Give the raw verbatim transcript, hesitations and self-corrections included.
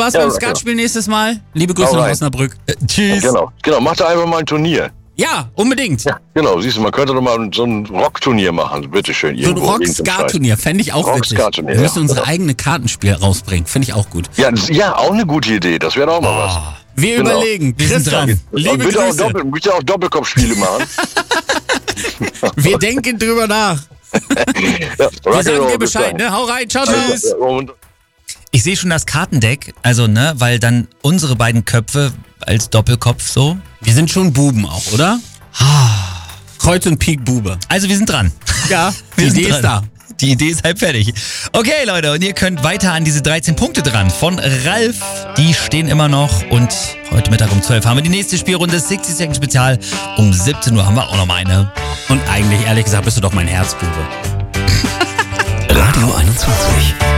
Spaß Ja, beim ja. Skatspiel nächstes Mal. Liebe Grüße Hau nach rein. Osnabrück. Äh, tschüss. Genau, genau. Macht da einfach mal ein Turnier. Ja, unbedingt. Ja, genau. Siehst du, man könnte doch mal so ein Rockturnier machen. Bitteschön. So ein irgendwo, irgendein Scheiß. Rock-Ska-Turnier fände ich auch Rock- witzig. Ska-Turnier, Wir müssen ja. unsere Genau. eigene Kartenspiel rausbringen. Finde ich auch gut. Ja, das, ja, auch eine gute Idee. Das wäre doch auch mal was. Wir Genau. überlegen. Wir sind Christoph, dran. Und liebe bitte, auch Grüße. Doppel, bitte auch Doppelkopfspiele machen. Wir denken drüber nach. Ja, Wir sagen Rock'n'Roll, dir bis Bescheid, dann. ne? Hau rein. Ciao, tschüss. Ja, und Ich sehe schon das Kartendeck, also ne, weil dann unsere beiden Köpfe als Doppelkopf so. Wir sind schon Buben auch, oder? Kreuz und Pik Bube. Also wir sind dran. Ja, die Wir sind Idee ist dran. da. Die Idee ist halb fertig. Okay, Leute, und ihr könnt weiter an diese dreizehn Punkte dran von Ralf. Die stehen immer noch. Und heute Mittag um zwölf haben wir die nächste Spielrunde, sechzig Second Spezial. Um siebzehn Uhr haben wir auch noch mal eine. Und eigentlich, ehrlich gesagt, bist du doch mein Herzbube. Radio einundzwanzig.